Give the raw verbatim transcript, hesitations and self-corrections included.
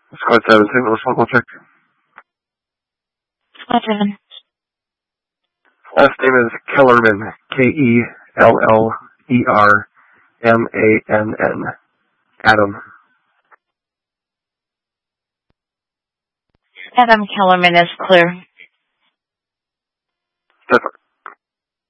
Squad seven, Saint Louis, local check. Squad seven. Last name is Kellerman, K E L L E R M A N N. Adam. Adam Kellerman is clear. Stefan.